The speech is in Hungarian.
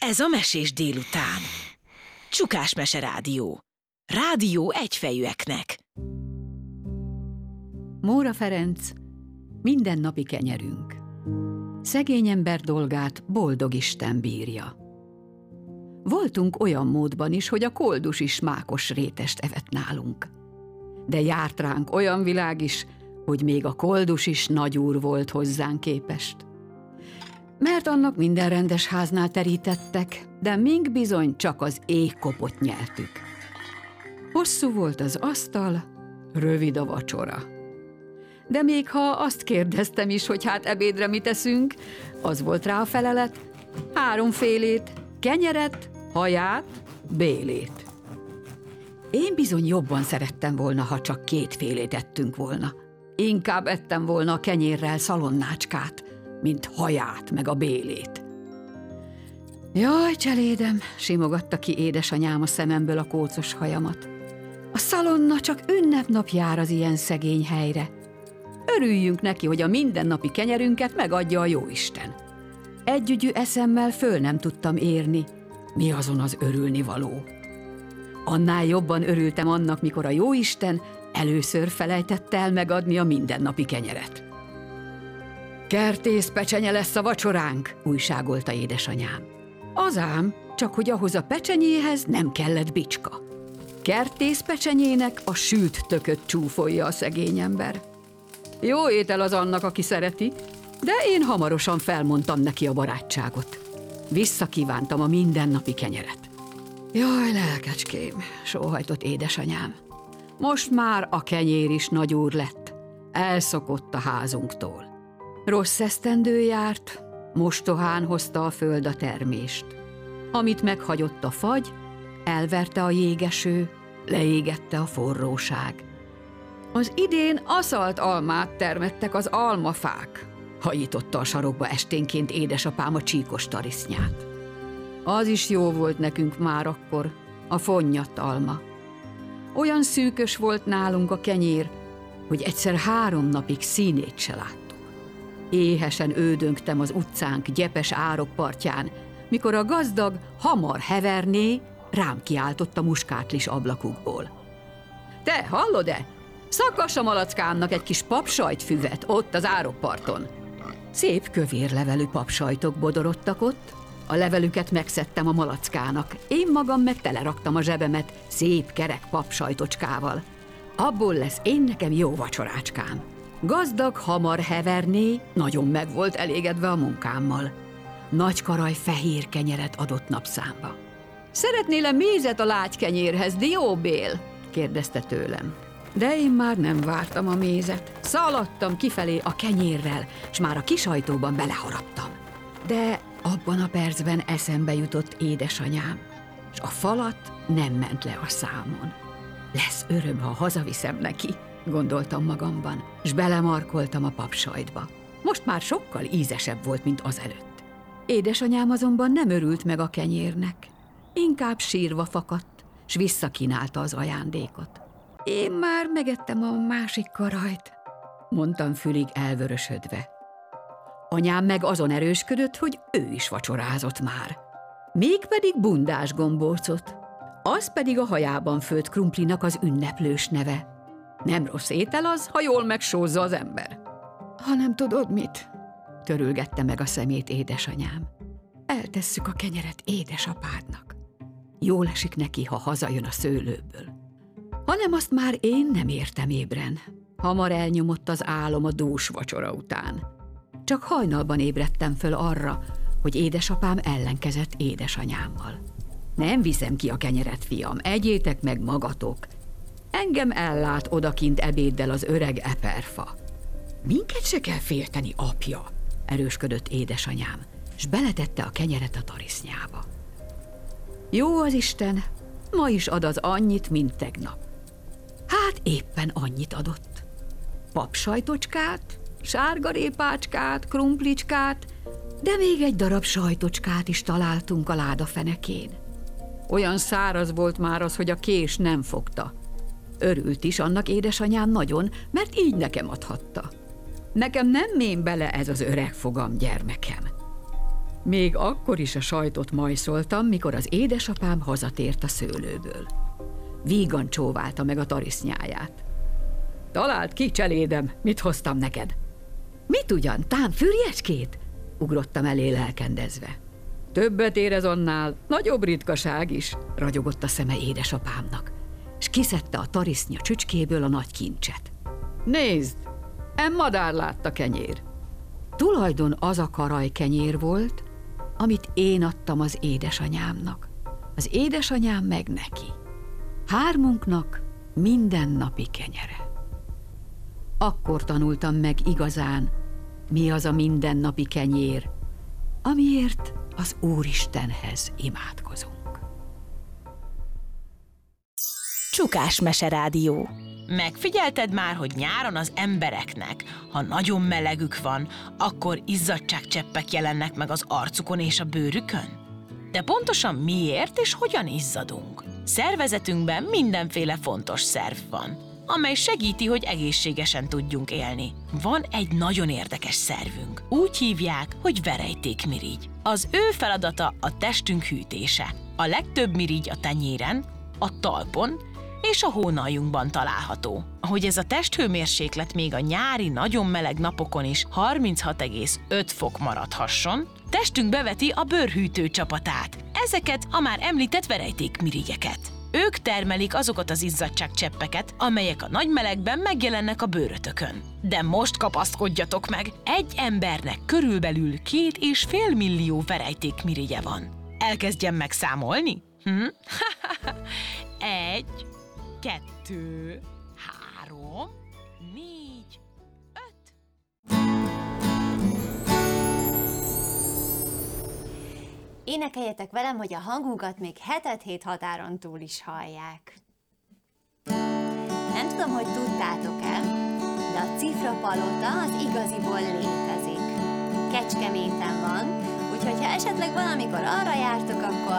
Ez a Mesés délután. Csukás Mese Rádió. Rádió egyfejűeknek. Móra Ferenc, mindennapi kenyerünk. Szegény ember dolgát boldog Isten bírja. Voltunk olyan módban is, hogy a koldus is mákos rétest evett nálunk. De járt ránk olyan világ is, hogy még a koldus is nagyúr volt hozzánk képest. Mert annak minden rendes háznál terítettek, de mink bizony csak az éhkopot nyeltük. Hosszú volt az asztal, rövid a vacsora. De még ha azt kérdeztem is, hogy hát ebédre mit eszünk, az volt rá a felelet: 3 félét, kenyeret, haját, bélét. Én bizony jobban szerettem volna, ha csak 2 félét ettünk volna. Inkább ettem volna a kenyérrel szalonnácskát, mint haját meg a bélét. Jaj, cselédem, simogatta ki édesanyám a szememből a kócos hajamat. A szalonna csak ünnepnap jár az ilyen szegény helyre. Örüljünk neki, hogy a mindennapi kenyerünket megadja a jóisten. Együgyű eszemmel föl nem tudtam érni, mi azon az örülnivaló. Annál jobban örültem annak, mikor a jóisten először felejtette el megadni a mindennapi kenyeret. Kertész pecsenye lesz a vacsoránk, újságolta édesanyám. Az ám, csak hogy ahhoz a pecsenyéhez nem kellett bicska. Kertész pecsenyének a sült tököt csúfolja a szegény ember. Jó étel az annak, aki szereti, de én hamarosan felmondtam neki a barátságot. Visszakívántam a mindennapi kenyeret. Jaj, lelkecském, sóhajtott édesanyám. Most már a kenyér is nagyúr lett. Elszokott a házunktól. Rossz esztendő járt, mostohán hozta a föld a termést. Amit meghagyott a fagy, elverte a jégeső, leégette a forróság. Az idén aszalt almát termettek az almafák, hajította a sarokba esténként édesapám a csíkos tarisznyát. Az is jó volt nekünk már akkor, a fonnyadt alma. Olyan szűkös volt nálunk a kenyér, hogy egyszer 3 napig színét se láttuk. Éhesen ődöngtem az utcánk gyepes árok partján, mikor a gazdag hamar heverné rám kiáltott a muskátlis ablakukból. Te, hallod-e? Szakass a malackámnak egy kis papsajtfüvet ott az árokparton. Szép kövér levelű papsajtok bodorodtak ott, a levelüket megszedtem a malackának, én magam meg teleraktam a zsebemet szép kerek papsajtocskával. Abból lesz én nekem jó vacsorácskám. Gazdag hamar heverné nagyon meg volt elégedve a munkámmal. Nagy karaj fehér kenyeret adott napszámba. Szeretnél-e mézet a lágykenyérhez, dióbél? Kérdezte tőlem. De én már nem vártam a mézet. Szaladtam kifelé a kenyérrel, s már a kis ajtóban beleharaptam. De abban a percben eszembe jutott édesanyám, s a falat nem ment le a számon. Lesz öröm, ha hazaviszem neki, gondoltam magamban, s belemarkoltam a papsajtba. Most már sokkal ízesebb volt, mint azelőtt. Édesanyám azonban nem örült meg a kenyérnek. Inkább sírva fakadt, s visszakínálta az ajándékot. Én már megettem a másik karajt, mondtam fülig elvörösödve. Anyám meg azon erősködött, hogy ő is vacsorázott már. Mégpedig bundás gombócot. Az pedig a hajában főtt krumplinak az ünneplős neve. Nem rossz étel az, ha jól megsózza az ember. Ha nem tudod mit, törülgette meg a szemét édesanyám. Eltesszük a kenyeret édesapádnak. Jól esik neki, ha hazajön a szőlőből. Hanem azt már én nem értem ébren. Hamar elnyomott az álom a dús vacsora után. Csak hajnalban ébredtem föl arra, hogy édesapám ellenkezett édesanyámmal. Nem viszem ki a kenyeret, fiam, egyétek meg magatok. Engem ellát odakint ebéddel az öreg eperfa. Minket se kell félteni, apja, erősködött édesanyám, s beletette a kenyeret a tarisznyába. Jó az Isten, ma is ad az annyit, mint tegnap. Hát éppen annyit adott. Papsajtocskát, sárgarépácskát, krumplicskát, de még egy darab sajtocskát is találtunk a láda fenekén. Olyan száraz volt már az, hogy a kés nem fogta. Örült is annak édesanyám nagyon, mert így nekem adhatta. Nekem nem mém bele ez az öreg fogam, gyermekem. Még akkor is a sajtot majszoltam, mikor az édesapám hazatért a szőlőből. Vígan csóválta meg a tarisznyáját. Találd ki, cselédem, mit hoztam neked? Mit ugyan, tám fürjecskét? Ugrottam elé lelkendezve. Többet érez annál, nagyobb ritkaság is, ragyogott a szeme édesapámnak, s kiszedte a tarisznya csücskéből a nagy kincset. Nézd, madár látta kenyér. Tulajdon az a karajkenyér volt, amit én adtam az édesanyámnak, az édesanyám meg neki. Hármunknak mindennapi kenyere. Akkor tanultam meg igazán, mi az a mindennapi kenyér, amiért az Úristenhez imádkozunk. Csukás Meserádió. Megfigyelted már, hogy nyáron az embereknek, ha nagyon melegük van, akkor izzadságcseppek jelennek meg az arcukon és a bőrükön? De pontosan miért és hogyan izzadunk? Szervezetünkben mindenféle fontos szerv van, amely segíti, hogy egészségesen tudjunk élni. Van egy nagyon érdekes szervünk. Úgy hívják, hogy verejtékmirigy. Az ő feladata a testünk hűtése. A legtöbb mirigy a tenyéren, a talpon és a hónaljunkban található. Ahogy ez a testhőmérséklet még a nyári, nagyon meleg napokon is 36,5 fok maradhasson, testünk beveti a bőrhűtő csapatát, ezeket a már említett verejtékmirigyeket. Ők termelik azokat az izzadságcseppeket, amelyek a nagy melegben megjelennek a bőrötökön. De most kapaszkodjatok meg, egy embernek körülbelül 2,5 millió verejtékmirigye van. Elkezdjem megszámolni? 1, 2, 3, 4, 5. Énekeljetek velem, hogy a hangunkat még hetet-hét határon túl is hallják. Nem tudom, hogy tudtátok-e, de a cifrapalota az igaziból létezik. Kecskeméten van, úgyhogy ha esetleg valamikor arra jártok, akkor